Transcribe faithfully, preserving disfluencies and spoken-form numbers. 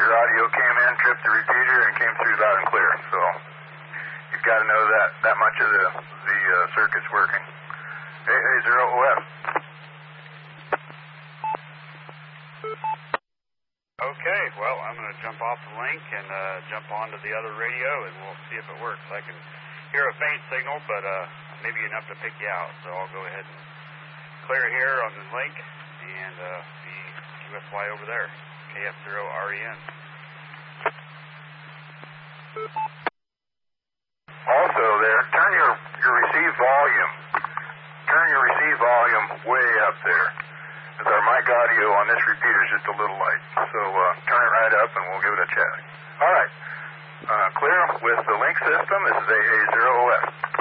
Your audio came in, tripped the repeater, and came through loud and clear. So you've got to know that that much of the the uh, circuit's working. A A zero O F. Okay, well, I'm going to jump off the link and uh, jump onto the other radio, and we'll see if it works. I can hear a faint signal, but uh, maybe enough to pick you out. So I'll go ahead and clear here on the link and uh, see Q S Y over there, K F zero R E N. Also there, turn your, your receive volume. Turn your receive volume way up there. Because our mic audio on this repeater is just a little light. So uh, turn it right up and we'll give it a check. All right. Uh, clear with the link system. This is A A zero O F.